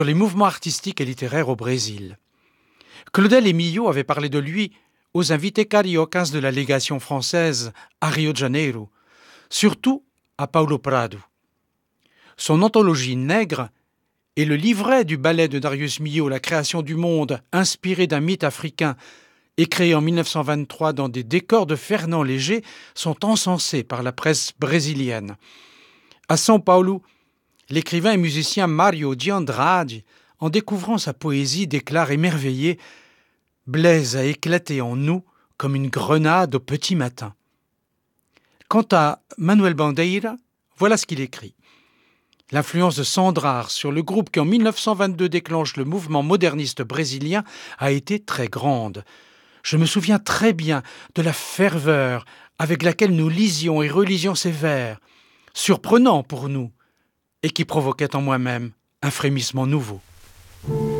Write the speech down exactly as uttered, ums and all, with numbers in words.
sur les mouvements artistiques et littéraires au Brésil. Claudel et Milhaud avaient parlé de lui aux invités cariocas de la légation française à Rio de Janeiro, surtout à Paulo Prado. Son anthologie Nègre et le livret du ballet de Darius Milhaud, La création du monde, inspiré d'un mythe africain et créé en mille neuf cent vingt-trois dans des décors de Fernand Léger, sont encensés par la presse brésilienne. À São Paulo, l'écrivain et musicien Mario de Andrade, en découvrant sa poésie, déclare émerveillé « Blaise a éclaté en nous comme une grenade au petit matin ». Quant à Manuel Bandeira, voilà ce qu'il écrit. L'influence de Sandrar sur le groupe qui en mille neuf cent vingt-deux déclenche le mouvement moderniste brésilien a été très grande. Je me souviens très bien de la ferveur avec laquelle nous lisions et relisions ces vers, surprenants pour nous, et qui provoquaient en moi-même un frémissement nouveau.